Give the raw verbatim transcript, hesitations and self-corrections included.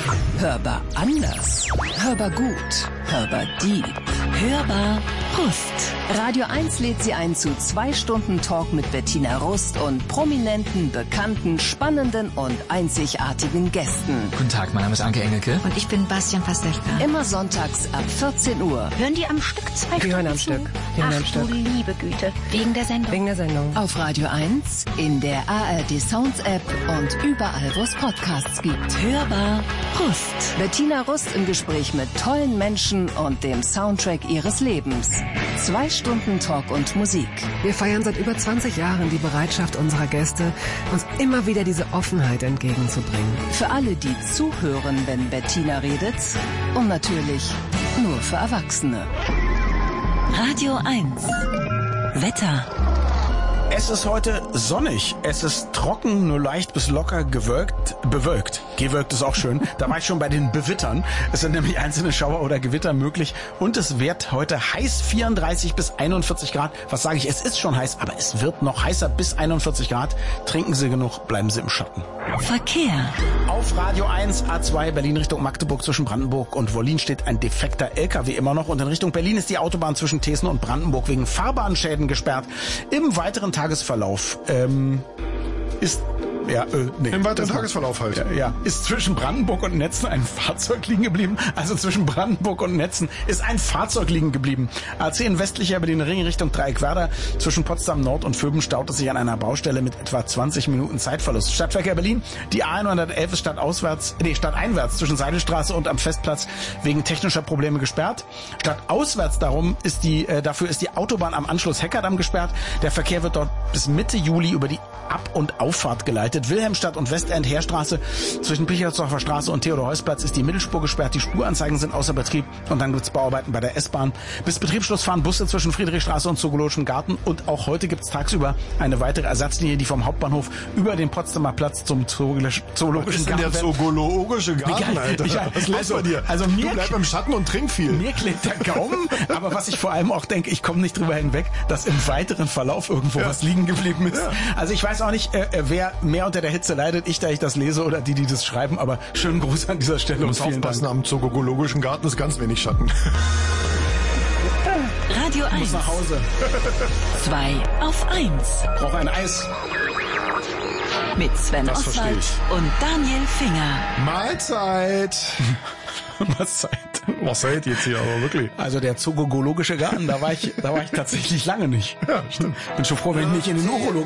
Hörbar anders. Hörbar gut. Hörbar deep. Hörbar Rust. Radio eins lädt Sie ein zu zwei Stunden Talk mit Bettina Rust und prominenten, bekannten, spannenden und einzigartigen Gästen. Guten Tag, mein Name ist Anke Engelke. Und ich bin Bastian Pastewka. Immer sonntags ab vierzehn Uhr. Hören die am Stück zwei Die hören am Stunden Stück. zu? Die hören Ach am du Stück. liebe Güte. Wegen der Sendung. Wegen der Sendung. Auf Radio eins, in der A R D Sounds App und überall, wo es Podcasts gibt. Hörbar Rust. Bettina Rust im Gespräch mit tollen Menschen und dem Soundtrack ihres Lebens. Zwei Stunden Talk und Musik. Wir feiern seit über zwanzig Jahren die Bereitschaft unserer Gäste, uns immer wieder diese Offenheit entgegenzubringen. Für alle, die zuhören, wenn Bettina redet. Und natürlich nur für Erwachsene. Radio eins. Wetter. Es ist heute sonnig, es ist trocken, nur leicht bis locker gewölkt, bewölkt. Gewölkt ist auch schön. Da war ich schon bei den Bewittern. Es sind nämlich einzelne Schauer oder Gewitter möglich und es wird heute heiß, vierunddreißig bis einundvierzig Grad. Was sage ich, es ist schon heiß, aber es wird noch heißer bis einundvierzig Grad. Trinken Sie genug, bleiben Sie im Schatten. Verkehr. Auf Radio eins, A zwei, Berlin Richtung Magdeburg zwischen Brandenburg und Wollin steht ein defekter L K W immer noch und in Richtung Berlin ist die Autobahn zwischen Thesen und Brandenburg wegen Fahrbahnschäden gesperrt. Im weiteren Tagesverlauf ähm, ist ja, äh, nee. Im weiteren Tagesverlauf halt. Ja, ja, ist zwischen Brandenburg und Netzen ein Fahrzeug liegen geblieben. Also zwischen Brandenburg und Netzen ist ein Fahrzeug liegen geblieben. A zehn westlicher Berlin Ring Richtung Dreieckwerder. Zwischen Potsdam Nord und Vöben staut es sich an einer Baustelle mit etwa zwanzig Minuten Zeitverlust. Stadtverkehr Berlin. Die A hundertelf ist stadtauswärts, nee, stadteinwärts zwischen Seidelstraße und am Festplatz wegen technischer Probleme gesperrt. Stadtauswärts darum ist die, äh, dafür ist die Autobahn am Anschluss Heckerdamm gesperrt. Der Verkehr wird dort bis Mitte Juli über die Ab- und Auffahrt geleitet. Wilhelmstadt und Westend Heerstraße zwischen Pichersdorfer Straße und Theodor-Heuss-Platz ist die Mittelspur gesperrt. Die Spuranzeigen sind außer Betrieb und dann gibt's Bauarbeiten bei der S-Bahn. Bis Betriebsschluss fahren Busse zwischen Friedrichstraße und Zoologischen Garten und auch heute gibt's tagsüber eine weitere Ersatzlinie, die vom Hauptbahnhof über den Potsdamer Platz zum Zoologisch- Zoologischen Garten. Was ist denn der zoologische Garten, Ja, Alter? ja, Was ist los also- bei dir? also mir- du bleib im Schatten und trink viel. Mir klebt der Gaumen, aber was ich vor allem auch denke, ich komme nicht drüber hinweg, dass im weiteren Verlauf irgendwo Ja. was liegen geblieben ist. Ja. Also ich weiß auch nicht, äh, wer mehr unter der Hitze leidet, ich, da ich das lese oder die, die das schreiben, aber schönen Gruß an dieser Stelle Du und musst vielen aufpassen, Dank. am zoologischen Garten ist ganz wenig Schatten. Radio Ich muss eins. nach Hause, zwei auf eins. brauche ein Eis. Mit Sven Das verstehe Oswald ich. und Daniel Finger. Mahlzeit. Was Zeit. Was seid ihr jetzt hier aber wirklich? Also der zoologische Garten, da war ich, da war ich tatsächlich lange nicht. Ja, stimmt. Bin schon froh, wenn ich nicht in den Urologen